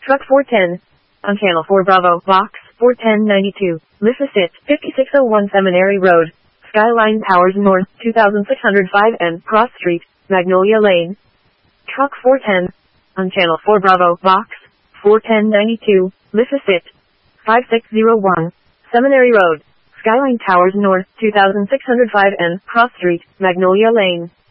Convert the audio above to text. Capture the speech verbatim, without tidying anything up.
Truck four ten. On Channel four Bravo, Box four ten ninety-two, Lissasit, fifty-six oh one Seminary Road, Skyline Towers North, two thousand six hundred five N, Cross Street, Magnolia Lane. Truck four ten. On Channel four Bravo, Box four ten ninety-two, Lissasit, five six oh one, Seminary Road, Skyline Towers North, two thousand six hundred five N, Cross Street, Magnolia Lane.